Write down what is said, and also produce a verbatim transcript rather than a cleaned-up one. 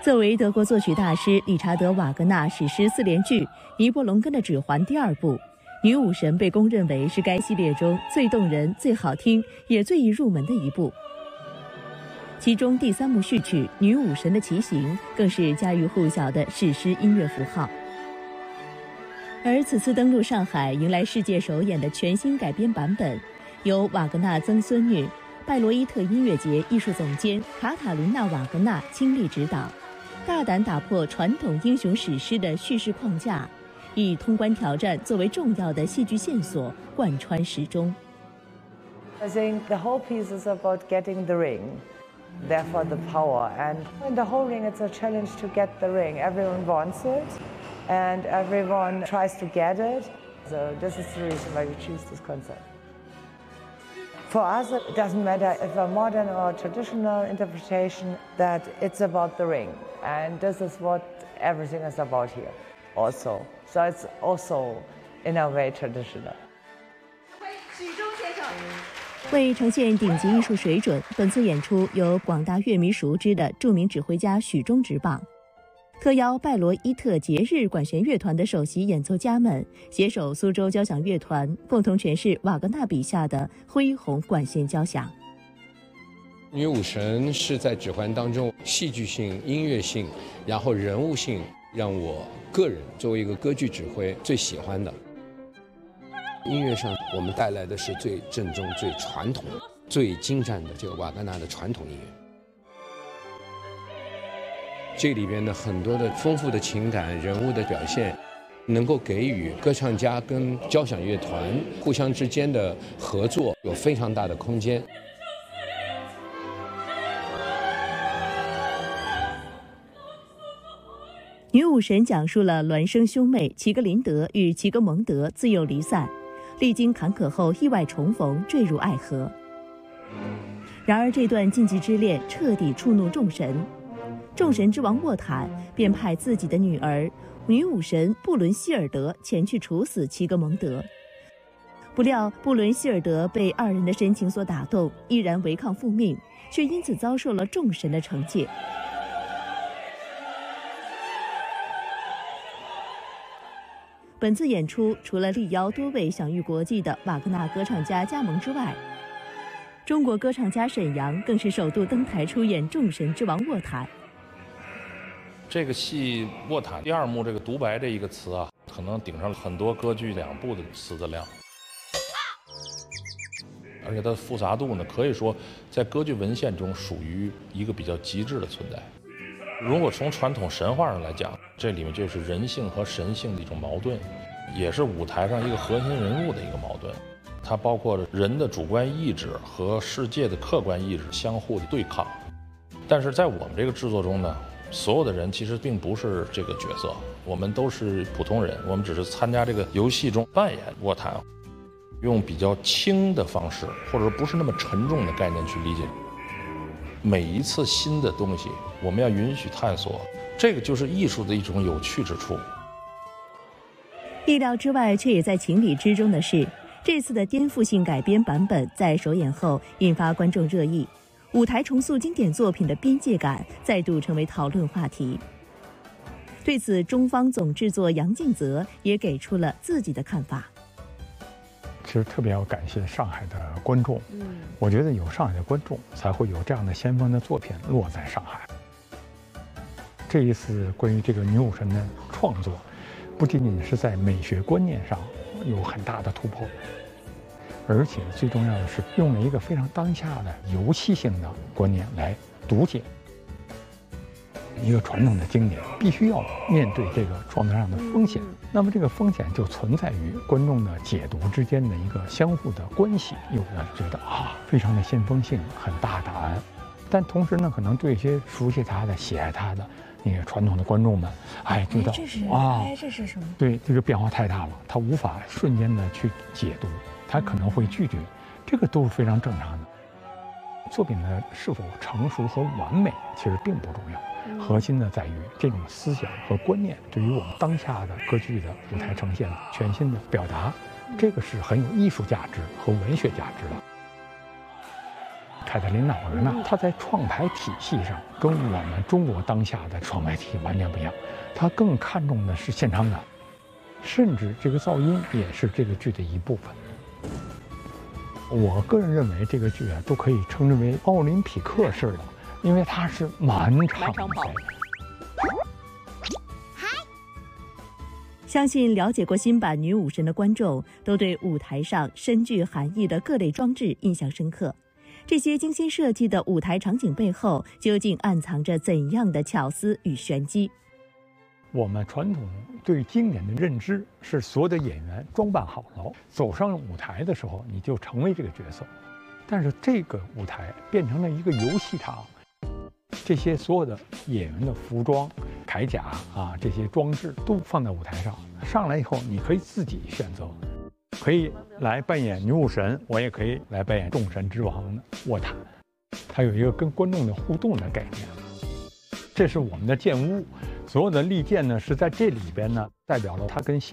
作为德国作曲大师理查德·瓦格纳史诗四连剧《尼伯龙根的指环》第二部，《女武神》被公认为是该系列中最动人、最好听，也最易入门的一部。其中第三幕序曲《女武神的骑行》更是家喻户晓的史诗音乐符号。而此次登陆上海，迎来世界首演的全新改编版本，由瓦格纳曾孙女、拜罗伊特音乐节艺术总监卡塔琳娜·瓦格纳亲力指导，大胆打破传统英雄史诗的叙事框架，以通关挑战作为重要的戏剧线索，贯穿始终。 I think the whole piece is about getting the ring, therefore the power. And in the whole ring, it's a challenge to get the ring. Everyone wants it, and everyone tries to get it. So this is the reason why we choose this concept. For us, it doesn't matter if a modern or traditional interpretation, that it's about the ring. And this is what everything is about here also. So it's also, in a way, traditional. 为呈现顶级艺术水准，本次演出由广大乐迷熟知的著名指挥家许忠执棒，特邀拜罗伊特节日管弦乐团的首席演奏家们携手苏州交响乐团，共同诠释瓦格纳笔下的恢宏管弦交响。 女武神是在指环当中戏剧性、音乐性，然后人物性，让我个人作为一个歌剧指挥最喜欢的。音乐上，我们带来的是最正宗、最传统、最精湛的这个瓦格纳的传统音乐。这里边的很多的丰富的情感、人物的表现，能够给予歌唱家跟交响乐团互相之间的合作有非常大的空间。 女武神讲述了孪生兄妹齐格林德与齐格蒙德自幼离散，历经坎坷后意外重逢，坠入爱河。然而这段禁忌之恋彻底触怒众神，众神之王沃坦便派自己的女儿女武神布伦希尔德前去处死齐格蒙德。不料布伦希尔德被二人的深情所打动，毅然违抗父命，却因此遭受了众神的惩戒。本次演出除了力邀多位享誉国际的瓦格纳歌唱家加盟之外，中国歌唱家沈阳更是首度登台出演众神之王沃坦。 这个戏沃坦第二幕这个独白这一个词啊，可能顶上了很多歌剧两部的词的量，而且它的复杂度呢，可以说在歌剧文献中属于一个比较极致的存在。如果从传统神话上来讲，这里面就是人性和神性的一种矛盾，也是舞台上一个核心人物的一个矛盾。它包括着人的主观意志和世界的客观意志相互的对抗。但是在我们这个制作中呢，所有的人其实并不是这个角色，我们都是普通人，我们只是参加这个游戏中扮演沃坦，用比较轻的方式，或者不是那么沉重的概念去理解。每一次新的东西，我们要允许探索，这个就是艺术的一种有趣之处。 意料之外却也在情理之中的是，这次的颠覆性改编版本在首演后引发观众热议，舞台重塑经典作品的边界感再度成为讨论话题。对此，中方总制作杨敬泽也给出了自己的看法。 其实特别要感谢上海的观众，嗯，我觉得有上海的观众，才会有这样的先锋的作品落在上海。这一次关于这个女武神的创作，不仅仅是在美学观念上有很大的突破，而且最重要的是用了一个非常当下的游戏性的观念来读解一个传统的经典，必须要面对这个创作上的风险。那么这个风险就存在于观众的解读之间的一个相互的关系，有的觉得啊非常的先锋性，很大胆，但同时呢，可能对一些熟悉他的、喜爱他的那个传统的观众们，哎，觉得啊， 哎，这是什么？ 对，这个变化太大了，他无法瞬间的去解读，他可能会拒绝，这个都是非常正常的。作品的是否成熟和完美，其实并不重要。核心的在于这种思想和观念对于我们当下的歌剧的舞台呈现全新的表达，这个是很有艺术价值和文学价值的。 凯特琳娜·瓦格纳，她在创牌体系上跟我们中国当下的创牌体系完全不一样，她更看重的是现场感，甚至这个噪音也是这个剧的一部分。我个人认为这个剧啊，都可以称之为奥林匹克式的，因为它是满场跑。 相信了解过新版《女武神》的观众，都对舞台上深具含义的各类装置印象深刻。这些精心设计的舞台场景背后，究竟暗藏着怎样的巧思与玄机？ 我们传统对经典的认知是，所有的演员装扮好了，走上舞台的时候，你就成为这个角色。但是这个舞台变成了一个游戏场，这些所有的演员的服装、铠甲啊，这些装置都放在舞台上。上来以后，你可以自己选择，可以来扮演女武神，我也可以来扮演众神之王的卧榻。它有一个跟观众的互动的概念。这是我们的剑屋，所有的利剑呢是在这里边呢，代表了它跟